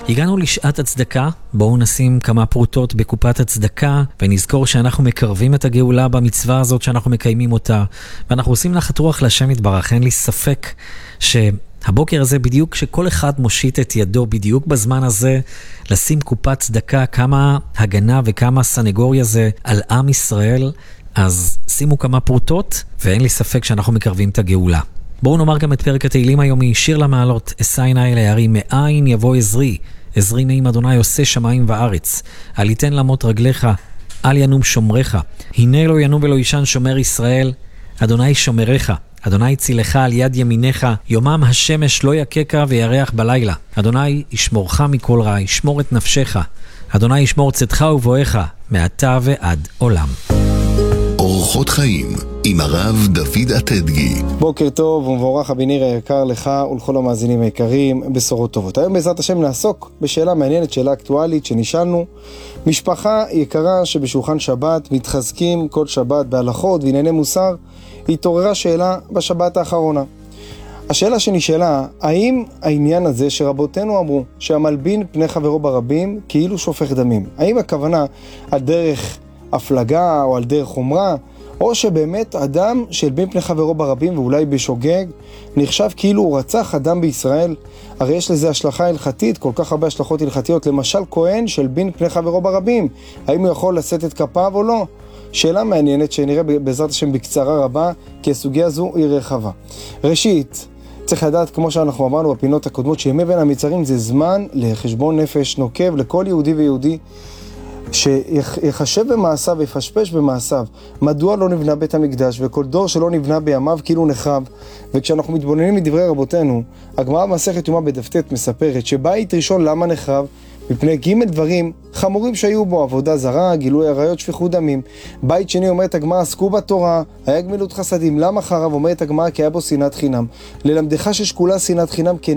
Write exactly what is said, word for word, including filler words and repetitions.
הגענו לשעת הצדקה, בואו נשים כמה פרוטות בקופת הצדקה, ונזכור שאנחנו מקרבים את הגאולה במצווה הזאת שאנחנו מקיימים אותה, ואנחנו עושים נחת רוח להשם יתברך. אין לי ספק שהבוקר הזה בדיוק שכל אחד מושיט את ידו בדיוק בזמן הזה, לשים קופת צדקה, כמה הגנה וכמה סנגוריה זה על עם ישראל, אז שימו כמה פרוטות, ואין לי ספק שאנחנו מקרבים את הגאולה. בואו נאמר גם את פרק התהילים היומי, שיר למעלות, אשא עיני אל ההרים, מאין יבוא עזרי, עזרי נעים אדוני עושה שמיים וארץ, אל יתן למות רגליך, אל ינום שומרך, הנה לא ינום ולא ישן שומר ישראל, אדוני שומרך, אדוני צילך על יד ימיניך, יומם השמש לא יקקה וירח בלילה, אדוני ישמורך מכל רע, ישמור את נפשך, אדוני ישמור צאתך ובואך, מעתה ועד עולם. אורחות חיים עם הרב דוד עתדגי. בוקר טוב ומבורך אביניר היקר לך ולכל המאזינים היקרים, בשורות טובות. היום בעזרת השם נעסוק בשאלה מעניינת, שאלה אקטואלית שנשאלנו. משפחה יקרה שבשולחן שבת מתחזקים כל שבת בהלכות וענייני מוסר, התעוררה שאלה בשבת האחרונה. השאלה שנשאלה, האם העניין הזה שרבותינו אמרו שהמלבין פני חברו ברבים כאילו שופך דמים, האם הכוונה על דרך הפלגה או על דרך חומרה, או שבאמת אדם שהלבין פני חברו ברבים ואולי בשוגג נחשב כאילו הוא רצח אדם בישראל? הרי יש לזה השלכה הלכתית, כל כך הרבה השלכות הלכתיות. למשל כהן שהלבין פני חברו ברבים, האם הוא יכול לשאת את כפיו או לא? שאלה מעניינת שנראה בעזרת השם בקצרה רבה, כי הסוגיה הזו היא רחבה. ראשית, צריך לדעת, כמו שאנחנו אמרנו בפינות הקודמות, שימי בין המצרים זה זמן לחשבון נפש נוקב לכל יהודי ויהודי, שיחשב במעשיו ויפשפש במעשיו. מדוע לא נבנה בית המקדש, וכל דור שלא נבנה בימיו כאילו נחרב? וכשאנחנו מתבוננים מדברי רבותינו, הגמרא במסכת יומא בדף ט' מספרת שבית ראשון למה נחרב? מפני ג' דברים חמורים שהיו בו, עבודה זרה, גילוי עריות, שפיכות דמים. בית שני, אומרת הגמרא, עסקו בתורה, היה גמילות חסדים. למה חרב? אומרת הגמרא, כי היה בו שנאת חינם. ללמדך ששקולה שנאת חינם